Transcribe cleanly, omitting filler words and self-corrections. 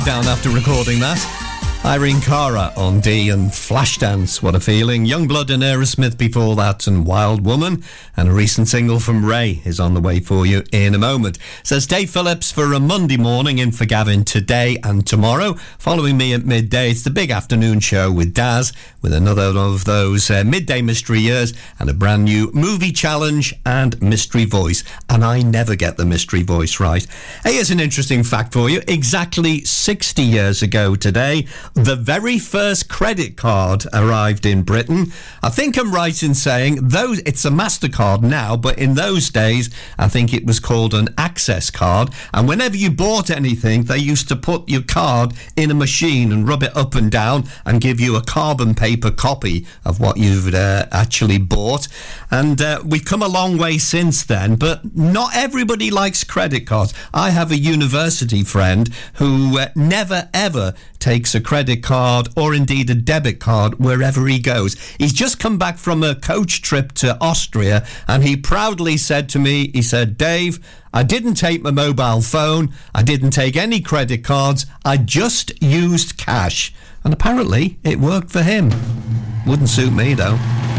Down after recording that. Irene Cara on D and Flashdance, what a feeling. Youngblood and Aerosmith before that, and Wild Woman. And a recent single from Ray is on the way for you in a moment. Says Dave Phillips for a Monday morning in for Gavin today and tomorrow. Following me at midday, it's the big afternoon show with Daz, with another of those midday mystery years and a brand new movie challenge and mystery voice. And I never get the mystery voice right. Hey, here's an interesting fact for you. Exactly 60 years ago today, the very first credit card arrived in Britain. I think I'm right in saying it's a MasterCard now, but in those days, I think it was called an Access card. And whenever you bought anything, they used to put your card in a machine and rub it up and down and give you a carbon paper copy of what you've actually bought. And we've come a long way since then, but not everybody likes credit cards. I have a university friend who never ever takes a credit card or indeed a debit card wherever he goes. He's just come back from a coach trip to Austria, and he proudly said to me, he said, Dave, I didn't take my mobile phone, I didn't take any credit cards, I just used cash. And apparently it worked for him. Wouldn't suit me though.